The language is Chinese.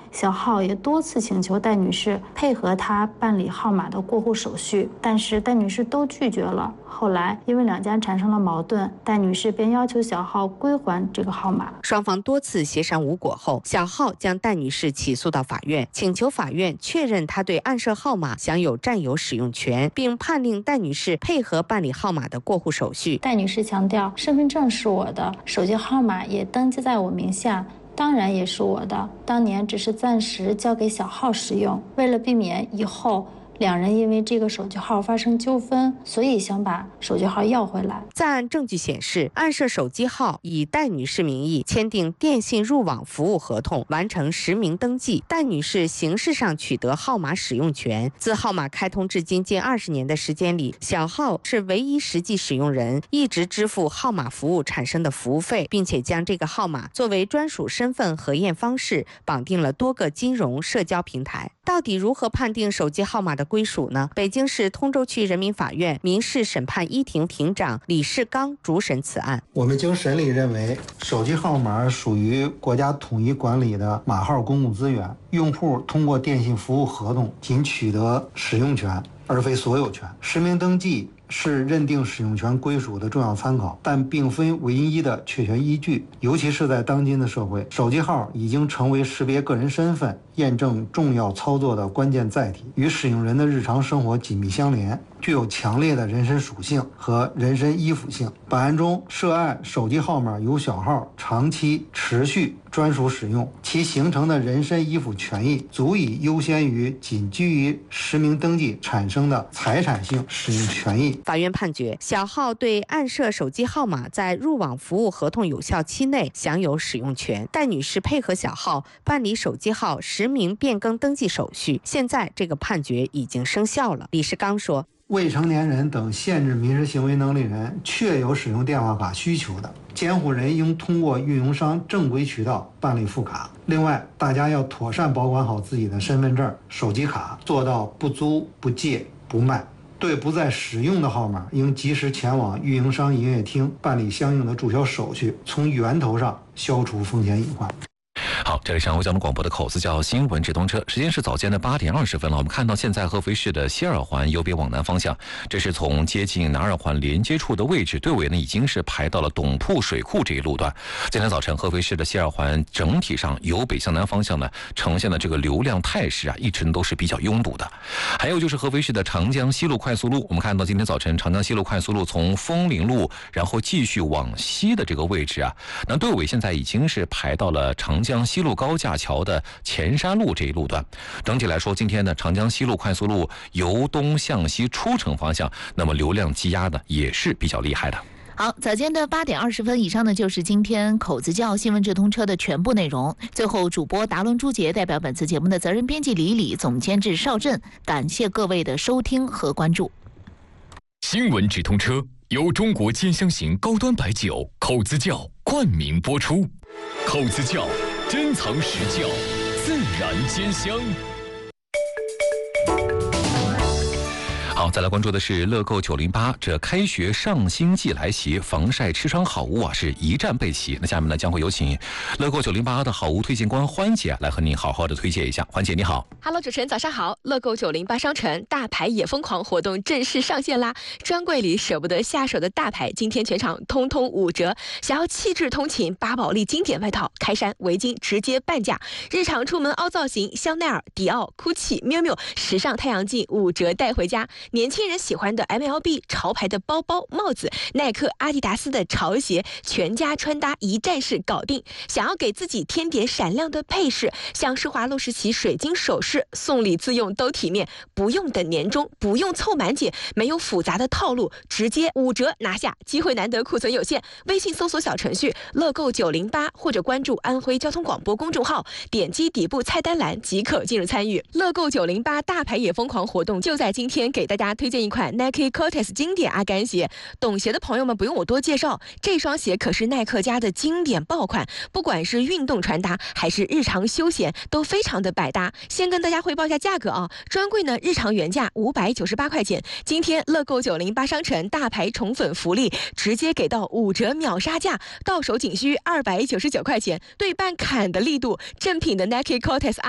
小浩也多次请求戴女士配合他办理号码的过户手续，但是戴女士都拒绝了。后来因为两家产生了矛盾，戴女士便要求小浩归还这个号码。 双方多次协商无果后，小浩将戴女士起诉到法院，请求法院确认他对暗设号码享有占有使用权，并判令戴女士配合办理号码的过户手续。 戴女士强调，身份证是我的，手机号码也登记在我名下，当然也是我的，当年只是暂时交给小浩使用，为了避免以后两人因为这个手机号发生纠纷，所以想把手机号要回来。 在案证据显示，暗设手机号以戴女士名义签订电信入网服务合同，完成实名登记。戴女士形式上取得号码使用权。自号码开通至今近20年的时间里，小浩是唯一实际使用人，一直支付号码服务产生的服务费，并且将这个号码作为专属身份核验方式，绑定了多个金融社交平台。到底如何判定手机号码的归属呢？北京市通州区人民法院民事审判一庭庭长李世刚主审此案。 我们经审理认为，手机号码属于国家统一管理的码号公共资源，用户通过电信服务合同仅取得使用权，而非所有权。实名登记是认定使用权归属的重要参考，但并非唯一的确权依据。尤其是在当今的社会，手机号已经成为识别个人身份、验证重要操作的关键载体，与使用人的日常生活紧密相连，具有强烈的人身属性和人身依附性。本案中，涉案手机号码由小号长期持续专属使用，其形成的人身依附权益足以优先于仅基于实名登记产生的财产性使用权益。 法院判决，小浩对暗设手机号码在入网服务合同有效期内享有使用权。戴女士配合小浩办理手机号实名变更登记手续，现在这个判决已经生效了。李世刚说， 未成年人等限制民事行为能力人确有使用电话卡需求的，监护人应通过运营商正规渠道办理复卡。另外，大家要妥善保管好自己的身份证、手机卡，做到不租、不借、不卖。对不再使用的号码，应及时前往运营商营业厅办理相应的注销手续，从源头上消除风险隐患。 好，这里是安徽交通广播的口子叫新闻直通车，时间是早间的8点20分了。我们看到现在合肥市的西二环由北往南方向，这是从接近南二环连接处的位置，队尾呢已经是排到了董铺水库这一路段。今天早晨，合肥市的西二环整体上由北向南方向呢呈现的这个流量态势啊，一直都是比较拥堵的。还有就是合肥市的长江西路快速路，我们看到今天早晨长江西路快速路从枫林路然后继续往西的这个位置啊，那队尾现在已经是排到了长江西路高架桥的前山路这一路段。整体来说，今天呢长江西路快速路由东向西出城方向，那么流量积压呢也是比较厉害的。 好，早间的8点20分以上呢，就是今天口子窖新闻直通车的全部内容。最后，主播达伦朱杰代表本次节目的责任编辑李李，总监制邵振，感谢各位的收听和关注。 新闻直通车由中国尖香型高端白酒口子窖冠名播出。口子窖，珍藏实窖，自然兼香。 好，再来关注的是乐购908，这开学上新季来袭，防晒吃穿好物啊是一站备齐。那下面呢将会有请乐购908的好物推荐官欢姐来和您好好的推荐一下。欢姐你好。 Hello， 主持人早上好。乐购908商城大牌也疯狂活动正式上线啦！专柜里舍不得下手的大牌，今天全场通通5折。想要气质通勤，巴宝莉经典外套、开衫、围巾直接半价。日常出门凹造型，香奈儿、迪奥、GUCCI、miu miu时尚太阳镜5折带回家。年轻人喜欢的 MLB 潮牌的包包、帽子，耐克、阿迪达斯的潮鞋，全家穿搭一站式搞定。想要给自己添点闪亮的配饰，像施华洛世奇水晶首饰，送礼自用都体面，不用等年终，不用凑满减，没有复杂的套路，直接5折拿下，机会难得，库存有限。微信搜索小程序乐购908，或者关注安徽交通广播公众号，点击底部菜单栏即可进入参与。乐购908大牌也疯狂活动就在今天，给大家推荐一款 Nike Cortez 经典阿甘鞋。懂鞋的朋友们不用我多介绍，这双鞋可是耐克家的经典爆款，不管是运动穿搭还是日常休闲都非常的百搭。先跟大家汇报一下价格啊，专柜呢日常原价598块钱，今天乐购908商城大牌宠粉福利直接给到5折秒杀价，到手仅需299块钱，对半砍的力度，正品的 Nike Cortez